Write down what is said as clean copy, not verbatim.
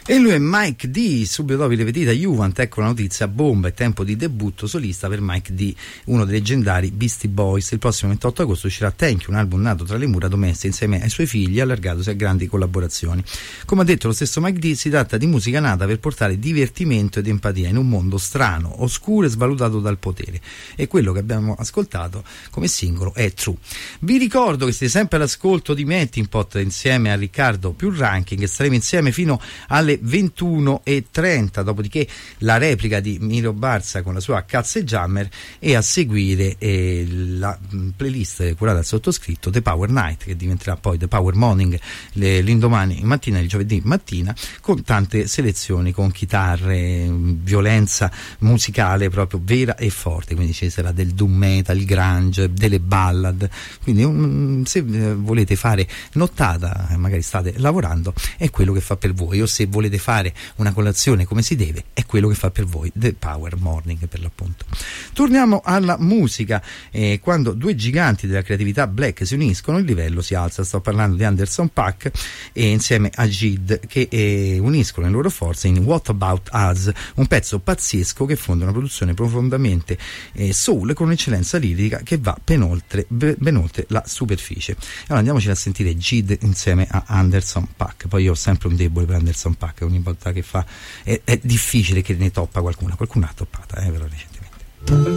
E lui è Mike D. Subito dopo il ripetita Juvent, ecco la notizia bomba, è tempo di debutto solista per Mike D, uno dei leggendari Beastie Boys. Il prossimo 28 agosto uscirà Thank You, un album nato tra le mura domestiche insieme ai suoi figli, allargatosi a grandi collaborazioni. Come ha detto lo stesso Mike D, si tratta di musica nata per portare divertimento ed empatia in un mondo strano, oscuro e svalutato dal potere, e quello che abbiamo ascoltato come singolo è True. Vi ricordo che siete sempre all'ascolto di Melting Pot insieme a Riccardo più Ranking, e staremo insieme fino alle 21:30, dopodiché la replica di Miro Barza con la sua Cazze Jammer, e a seguire la playlist curata dal sottoscritto The Power Night, che diventerà poi The Power Morning l'indomani mattina, il giovedì mattina, con tante selezioni, con chitarre, violenza musicale proprio vera e forte, quindi ci sarà del doom metal, il grunge, delle ballad, quindi se volete fare nottata, magari state lavorando, è quello che fa per voi, o se volete fare una colazione come si deve, è quello che fa per voi The Power Morning, per l'appunto. Torniamo alla musica. Quando due giganti della creatività black si uniscono, il livello si alza. Sto parlando di Anderson .Paak e insieme a Jid, che uniscono le loro forze in What About Us, un pezzo pazzesco che fonda una produzione profondamente soul, con un'eccellenza lirica che va ben oltre la superficie. Allora andiamoci a sentire Jid insieme a Anderson .Paak. Poi io ho sempre un debole per Anderson .Paak, ogni volta che fa è difficile che ne toppa qualcuno ha toppata però recentemente.